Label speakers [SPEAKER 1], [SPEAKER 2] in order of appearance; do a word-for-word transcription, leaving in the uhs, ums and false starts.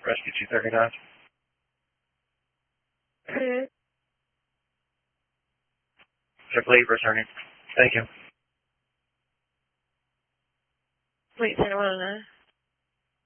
[SPEAKER 1] Rescue two thirty-nine.
[SPEAKER 2] Okay.
[SPEAKER 1] Check lead returning. Thank you.
[SPEAKER 2] Wait, Santa Monica.